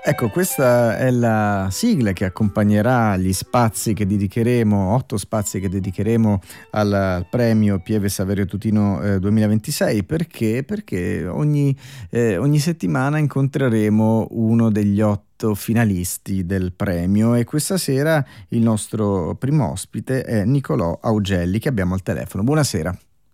Ecco, questa è la sigla che accompagnerà gli spazi che dedicheremo, 8 spazi che dedicheremo al premio Pieve Saverio Tutino 2026. Perché? Perché ogni settimana incontreremo uno degli 8 finalisti del premio, e questa sera il nostro primo ospite è Nicolò Augelli, che abbiamo al telefono. Buonasera.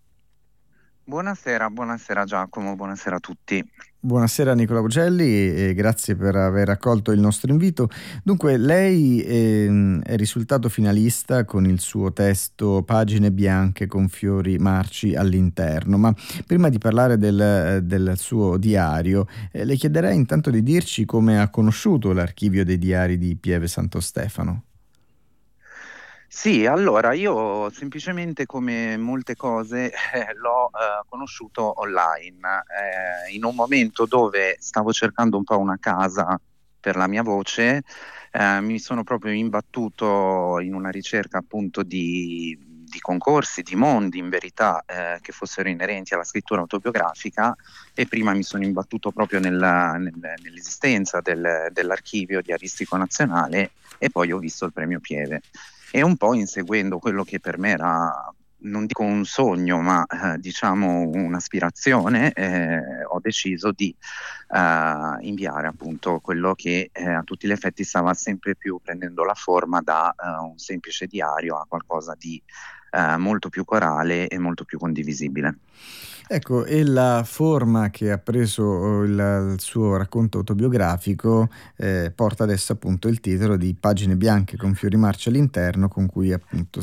Buonasera Giacomo, buonasera a tutti. Buonasera Nicola Augelli, e grazie per aver accolto il nostro invito. Dunque, lei è risultato finalista con il suo testo Pagine bianche con fiori marci all'interno, ma prima di parlare del suo diario, le chiederei intanto di dirci come ha conosciuto l'archivio dei diari di Pieve Santo Stefano. Sì, allora io semplicemente come molte cose l'ho conosciuto online, in un momento dove stavo cercando un po' una casa per la mia voce, mi sono proprio imbattuto in una ricerca appunto di concorsi, di mondi in verità che fossero inerenti alla scrittura autobiografica, e prima mi sono imbattuto proprio nell'esistenza dell'archivio diaristico nazionale, e poi ho visto il premio Pieve. E un po' inseguendo quello che per me era, non dico un sogno, ma diciamo un'aspirazione, ho deciso di inviare appunto quello che a tutti gli effetti stava sempre più prendendo la forma da un semplice diario a qualcosa di molto più corale e molto più condivisibile. Ecco, e la forma che ha preso il suo racconto autobiografico porta adesso appunto il titolo di Pagine bianche con fiori marci all'interno, con cui appunto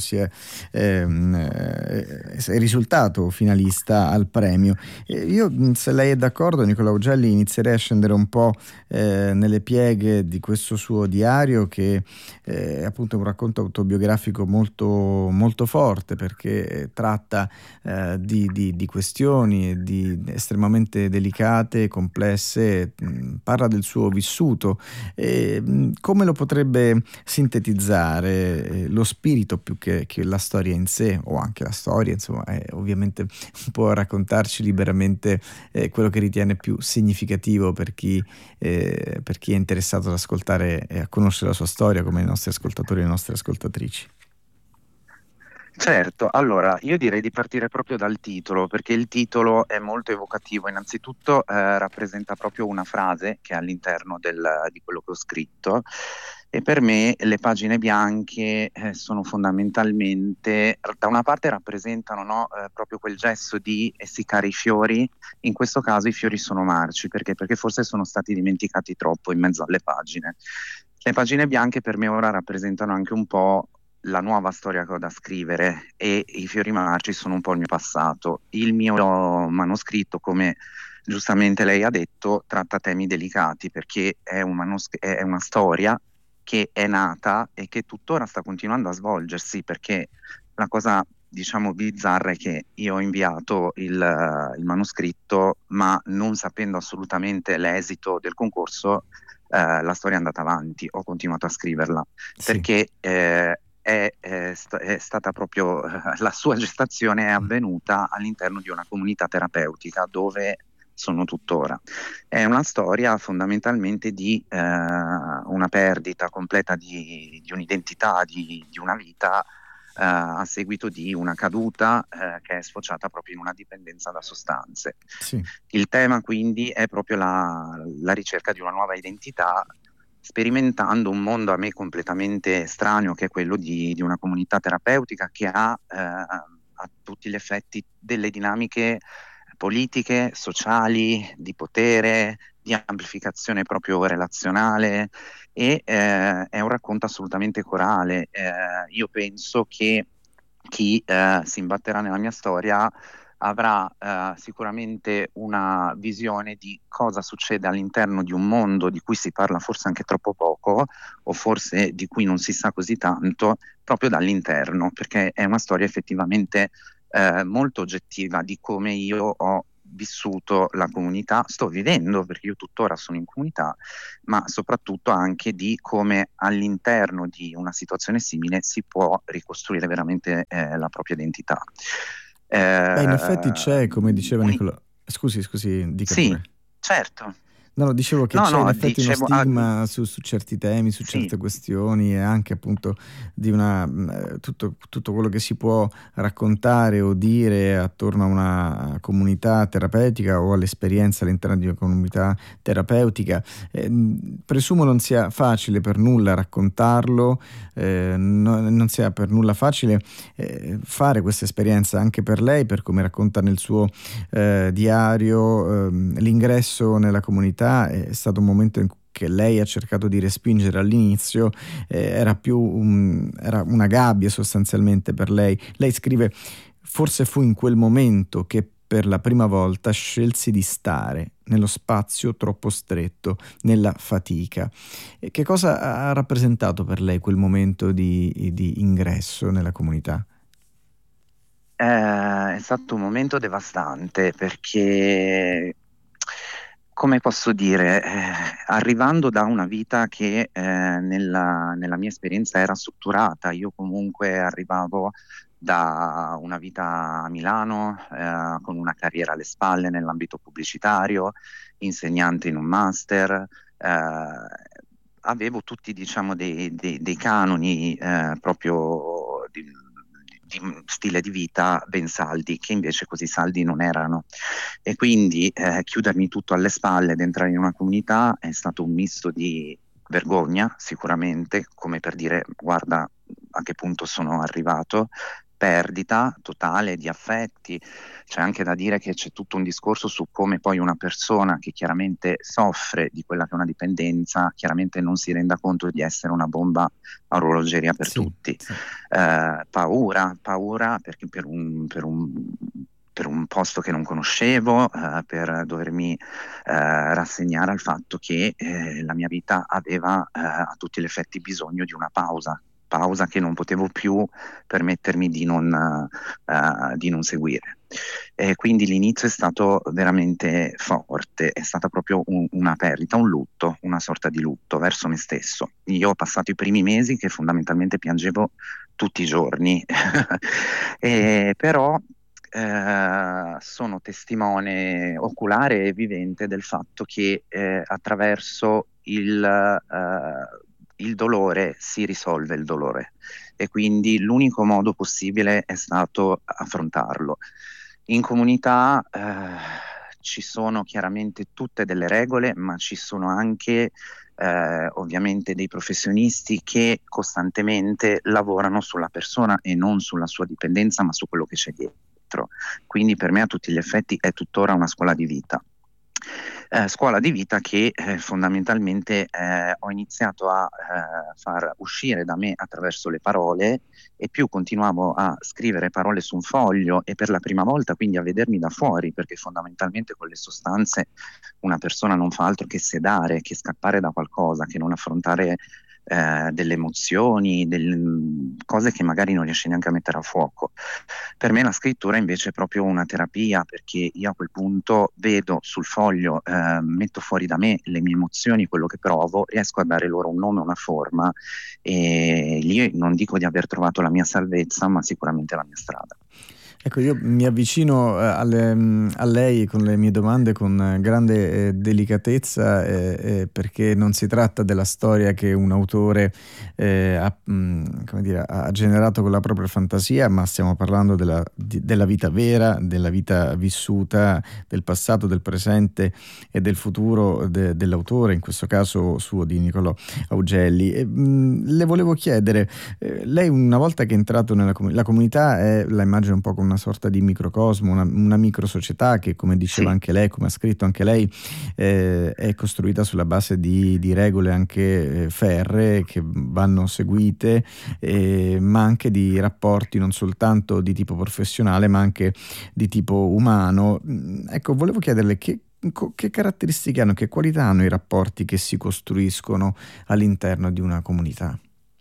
è risultato finalista al premio. Io, se lei è d'accordo, Nicola Augelli, inizierei a scendere un po' nelle pieghe di questo suo diario, che è appunto un racconto autobiografico molto, molto forte, perché tratta di questioni estremamente delicate, complesse, parla del suo vissuto. Come lo potrebbe sintetizzare lo spirito più che la storia in sé, o anche la storia, insomma, ovviamente può raccontarci liberamente quello che ritiene più significativo per chi è interessato ad ascoltare e a conoscere la sua storia, come i nostri ascoltatori e le nostre ascoltatrici. Certo, allora io direi di partire proprio dal titolo, perché il titolo è molto evocativo. Innanzitutto rappresenta proprio una frase che è all'interno di quello che ho scritto, e per me le pagine bianche sono fondamentalmente, da una parte rappresentano, no, proprio quel gesto di essiccare i fiori. In questo caso i fiori sono marci, perché forse sono stati dimenticati troppo in mezzo alle pagine. Le pagine bianche per me ora rappresentano anche un po' la nuova storia che ho da scrivere, e i fiori marci sono un po' il mio passato. Il mio manoscritto, come giustamente lei ha detto, tratta temi delicati, perché è una storia che è nata e che tuttora sta continuando a svolgersi, perché la cosa, diciamo, bizzarra è che io ho inviato il manoscritto, ma non sapendo assolutamente l'esito del concorso, la storia è andata avanti, ho continuato a scriverla Sì. perché è stata proprio la sua gestazione è avvenuta all'interno di una comunità terapeutica dove sono tuttora. È una storia fondamentalmente di una perdita completa di un'identità, di una vita, a seguito di una caduta che è sfociata proprio in una dipendenza da sostanze. Sì. Il tema quindi è proprio la ricerca di una nuova identità, sperimentando un mondo a me completamente estraneo, che è quello di una comunità terapeutica che ha a tutti gli effetti delle dinamiche politiche, sociali, di potere, di amplificazione proprio relazionale, e è un racconto assolutamente corale. Io penso che chi si imbatterà nella mia storia avrà sicuramente una visione di cosa succede all'interno di un mondo di cui si parla forse anche troppo poco, o forse di cui non si sa così tanto, proprio dall'interno, perché è una storia effettivamente molto oggettiva di come io ho vissuto la comunità, sto vivendo perché io tuttora sono in comunità, ma soprattutto anche di come all'interno di una situazione simile si può ricostruire veramente la propria identità. Beh, in effetti Eh, c'è, come diceva uni- Nicola. Scusi, dica sì, pure. certo. No, dicevo che No, c'è in no, effetti uno dicevo, stigma su certi temi, su sì. certe questioni, e anche appunto di tutto quello che si può raccontare o dire attorno a una comunità terapeutica o all'esperienza all'interno di una comunità terapeutica. Presumo non sia facile per nulla raccontarlo, non sia per nulla facile fare questa esperienza anche per lei, per come racconta nel suo diario. L'ingresso nella comunità è stato un momento in cui che lei ha cercato di respingere all'inizio, era una gabbia sostanzialmente per lei. Lei scrive: forse fu in quel momento che per la prima volta scelsi di stare nello spazio troppo stretto, nella fatica. E che cosa ha rappresentato per lei quel momento di ingresso nella comunità? È stato un momento devastante perché, come posso dire, arrivando da una vita che nella mia esperienza era strutturata, io comunque arrivavo da una vita a Milano, con una carriera alle spalle nell'ambito pubblicitario, insegnante in un master, avevo tutti, diciamo, dei canoni proprio di stile di vita ben saldi, che invece così saldi non erano. E quindi chiudermi tutto alle spalle ed entrare in una comunità è stato un misto di vergogna, sicuramente, come per dire guarda a che punto sono arrivato, perdita totale di affetti. C'è anche da dire che c'è tutto un discorso su come poi una persona che chiaramente soffre di quella che è una dipendenza, chiaramente non si renda conto di essere una bomba a orologeria per Sì, tutti. sì. Paura perché per un posto che non conoscevo, per dovermi rassegnare al fatto che la mia vita aveva a tutti gli effetti bisogno di una pausa che non potevo più permettermi di non seguire. Quindi l'inizio è stato veramente forte, è stata proprio una perdita, un lutto, una sorta di lutto verso me stesso. Io ho passato i primi mesi che fondamentalmente piangevo tutti i giorni, però sono testimone oculare e vivente del fatto che attraverso il dolore si risolve il dolore e quindi l'unico modo possibile è stato affrontarlo. In comunità ci sono chiaramente tutte delle regole, ma ci sono anche ovviamente dei professionisti che costantemente lavorano sulla persona e non sulla sua dipendenza, ma su quello che c'è dietro. Quindi per me a tutti gli effetti è tuttora una scuola di vita. Scuola di vita che fondamentalmente ho iniziato a far uscire da me attraverso le parole e più continuavo a scrivere parole su un foglio e per la prima volta quindi a vedermi da fuori, perché fondamentalmente con le sostanze una persona non fa altro che sedare, che scappare da qualcosa, che non affrontare delle emozioni, delle cose che magari non riesce neanche a mettere a fuoco. Per me la scrittura invece è proprio una terapia, perché io a quel punto vedo sul foglio, metto fuori da me le mie emozioni, quello che provo, riesco a dare loro un nome, una forma e lì non dico di aver trovato la mia salvezza, ma sicuramente la mia strada. Ecco, io mi avvicino a lei con le mie domande con grande delicatezza, perché non si tratta della storia che un autore come dire, ha generato con la propria fantasia, ma stiamo parlando della vita vera, della vita vissuta, del passato, del presente e del futuro dell'autore, in questo caso suo, di Nicolò Augelli. Le volevo chiedere, lei una volta che è entrato nella la comunità la immagino un po' come una sorta di microcosmo, una micro società che, come diceva Sì. anche lei, come ha scritto anche lei, è costruita sulla base di regole anche ferree che vanno seguite, ma anche di rapporti non soltanto di tipo professionale ma anche di tipo umano. Ecco, volevo chiederle che caratteristiche hanno, che qualità hanno i rapporti che si costruiscono all'interno di una comunità?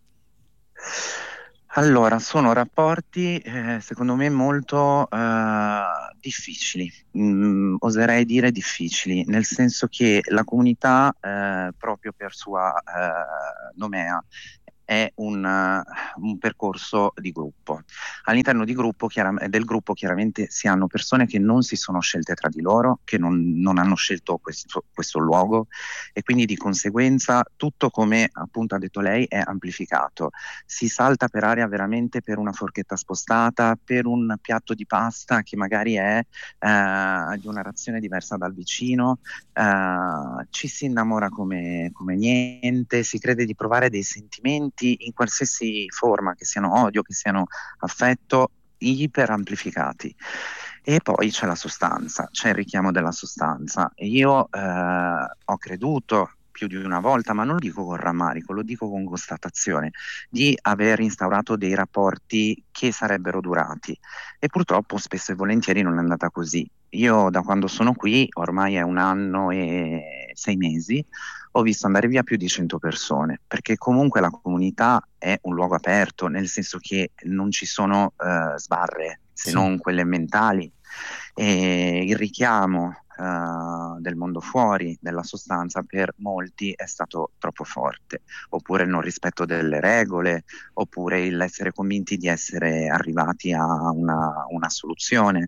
Allora, sono rapporti secondo me molto difficili, oserei dire difficili, nel senso che la comunità proprio per sua nomea è un percorso di gruppo. All'interno del gruppo chiaramente si hanno persone che non si sono scelte tra di loro, che non hanno scelto questo luogo, e quindi di conseguenza tutto, come appunto ha detto lei, è amplificato. Si salta per aria veramente per una forchetta spostata, per un piatto di pasta che magari è di una razione diversa dal vicino, ci si innamora come niente, si crede di provare dei sentimenti in qualsiasi forma, che siano odio, che siano affetto, iper amplificati. E poi c'è la sostanza, c'è il richiamo della sostanza. E io ho creduto più di una volta, ma non lo dico con rammarico, lo dico con constatazione, di aver instaurato dei rapporti che sarebbero durati. E purtroppo spesso e volentieri non è andata così. Io da quando sono qui, ormai è 1 anno e 6 mesi, ho visto andare via più di 100 persone, perché comunque la comunità è un luogo aperto, nel senso che non ci sono sbarre, se Sì. non quelle mentali, e il richiamo del mondo fuori, della sostanza, per molti è stato troppo forte, oppure il non rispetto delle regole, oppure l'essere convinti di essere arrivati a una soluzione.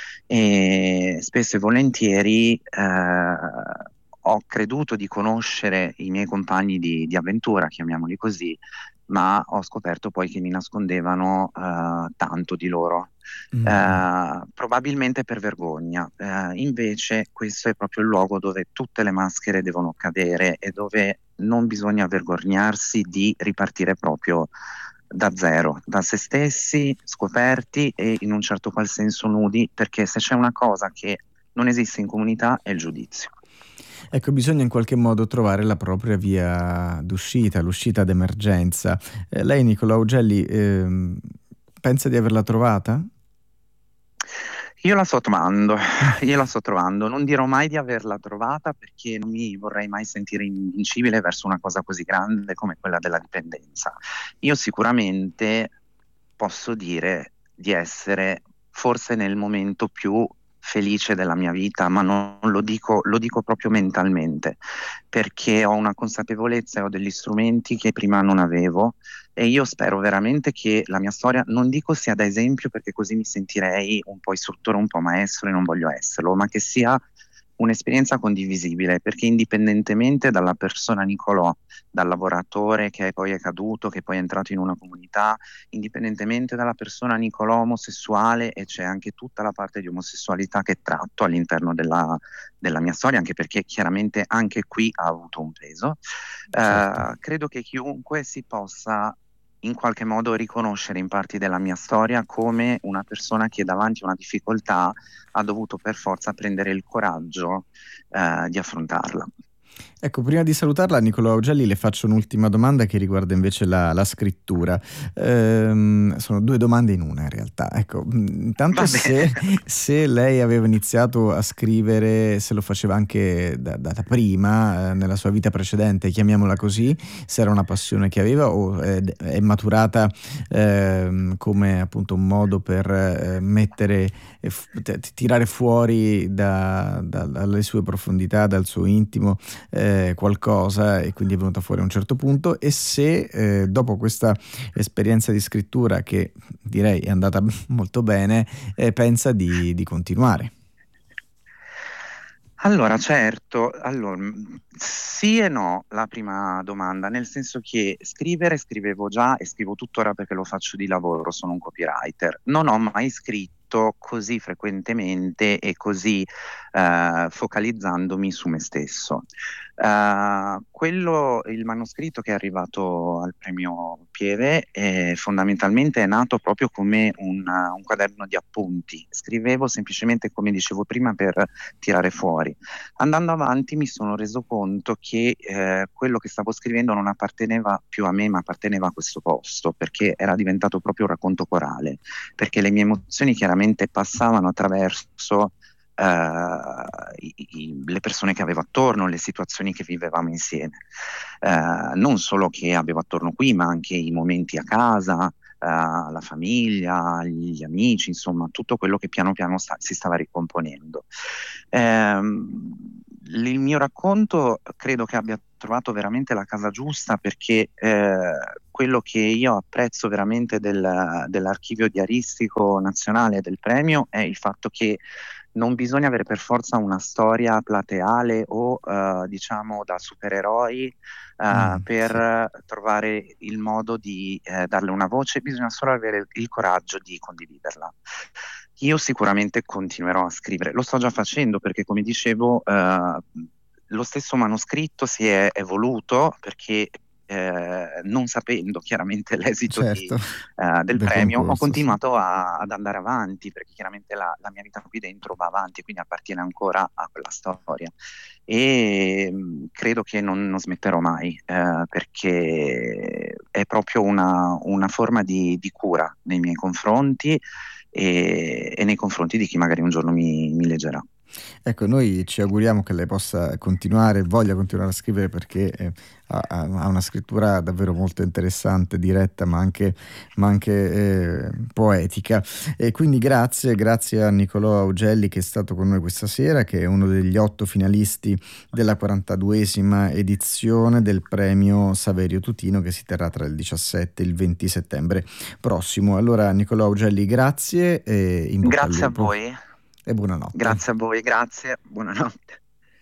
E spesso e volentieri ho creduto di conoscere i miei compagni di avventura, chiamiamoli così, ma ho scoperto poi che mi nascondevano tanto di loro, Mm. probabilmente per vergogna. Invece questo è proprio il luogo dove tutte le maschere devono cadere e dove non bisogna vergognarsi di ripartire proprio da zero, da se stessi, scoperti e in un certo qual senso nudi, perché se c'è una cosa che non esiste in comunità è il giudizio. Ecco, bisogna in qualche modo trovare la propria via d'uscita, l'uscita d'emergenza. Lei, Nicola Augelli, pensa di averla trovata? Io la sto trovando, io la sto trovando. Non dirò mai di averla trovata perché non mi vorrei mai sentire invincibile verso una cosa così grande come quella della dipendenza. Io sicuramente posso dire di essere forse nel momento più felice della mia vita, ma non lo dico proprio mentalmente, perché ho una consapevolezza e ho degli strumenti che prima non avevo, e io spero veramente che la mia storia, non dico sia da esempio perché così mi sentirei un po' istruttore, un po' maestro e non voglio esserlo, ma che sia un'esperienza condivisibile, perché indipendentemente dalla persona Nicolò, dal lavoratore che poi è caduto, che poi è entrato in una comunità, indipendentemente dalla persona Nicolò omosessuale, e c'è anche tutta la parte di omosessualità che tratto all'interno della mia storia, anche perché chiaramente anche qui ha avuto un peso, Certo. credo che chiunque si possa in qualche modo riconoscere in parti della mia storia come una persona che davanti a una difficoltà ha dovuto per forza prendere il coraggio di affrontarla. Ecco, prima di salutarla, Nicola Augelli, le faccio un'ultima domanda che riguarda invece la scrittura. Sono due domande in una in realtà. Ecco, intanto Va bene. se lei aveva iniziato a scrivere, se lo faceva anche da prima, nella sua vita precedente, chiamiamola così, se era una passione che aveva o è maturata come appunto un modo per mettere, tirare fuori dalle sue profondità, dal suo intimo, qualcosa, e quindi è venuta fuori a un certo punto, e se dopo questa esperienza di scrittura, che direi è andata molto bene, pensa di continuare. Allora, certo, sì e no, la prima domanda, nel senso che scrivere scrivevo già e scrivo tuttora perché lo faccio di lavoro, sono un copywriter. Non ho mai scritto così frequentemente e così focalizzandomi su me stesso. Il manoscritto che è arrivato al premio Pieve fondamentalmente è nato proprio come un quaderno di appunti. Scrivevo semplicemente, come dicevo prima, per tirare fuori. Andando avanti mi sono reso conto che quello che stavo scrivendo non apparteneva più a me, ma apparteneva a questo posto, perché era diventato proprio un racconto corale, perché le mie emozioni chiaramente passavano attraverso le persone che avevo attorno, le situazioni che vivevamo insieme. Non solo che avevo attorno qui, ma anche i momenti a casa, la famiglia, gli amici, insomma, tutto quello che piano piano si stava ricomponendo. Il mio racconto credo che abbia trovato veramente la casa giusta, perché quello che io apprezzo veramente dell'archivio diaristico nazionale del premio è il fatto che non bisogna avere per forza una storia plateale o diciamo da supereroi Sì. per trovare il modo di darle una voce, bisogna solo avere il coraggio di condividerla. Io sicuramente continuerò a scrivere, lo sto già facendo perché come dicevo lo stesso manoscritto si è evoluto perché non sapendo chiaramente l'esito Certo, del del premio, ho concorso, sì. continuato ad andare avanti perché chiaramente la mia vita qui dentro va avanti, quindi appartiene ancora a quella storia. E credo che non smetterò mai perché è proprio una forma di cura nei miei confronti e nei confronti di chi magari un giorno mi leggerà. Ecco, noi ci auguriamo che lei possa continuare, voglia continuare a scrivere perché ha una scrittura davvero molto interessante, diretta, ma anche poetica. E quindi grazie a Nicolò Augelli che è stato con noi questa sera, che è uno degli 8 finalisti della 42esima edizione del premio Saverio Tutino che si terrà tra il 17 e il 20 settembre prossimo. Allora, Nicolò Augelli, grazie e in bocca al Grazie a lupo voi, e buonanotte. grazie a voi, grazie, buonanotte.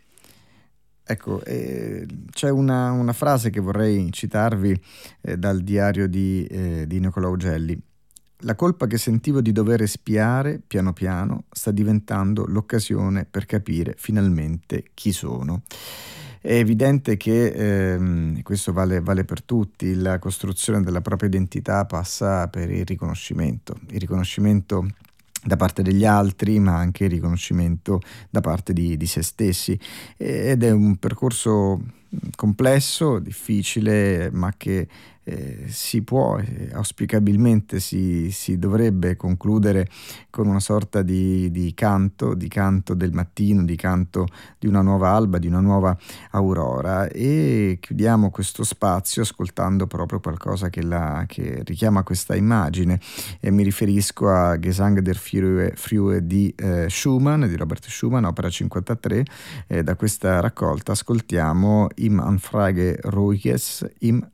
Ecco, c'è una frase che vorrei citarvi dal diario di Nicolò Augelli. La colpa che sentivo di dover espiare, piano piano, sta diventando l'occasione per capire finalmente chi sono. È evidente che, questo vale per tutti, la costruzione della propria identità passa per il riconoscimento da parte degli altri, ma anche il riconoscimento da parte di se stessi. Ed è un percorso complesso, difficile, ma che si può, auspicabilmente si dovrebbe concludere con una sorta di canto del mattino, di canto di una nuova alba, di una nuova aurora. E chiudiamo questo spazio ascoltando proprio qualcosa che richiama questa immagine, e mi riferisco a Gesang der Frühe di Schumann, di Robert Schumann, opera 53. Da questa raccolta ascoltiamo Im Anfrage ruhiges, im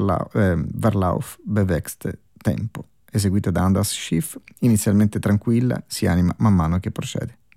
Verlauf bewächst Tempo, eseguita da Anders Schiff, inizialmente tranquilla, si anima man mano che procede.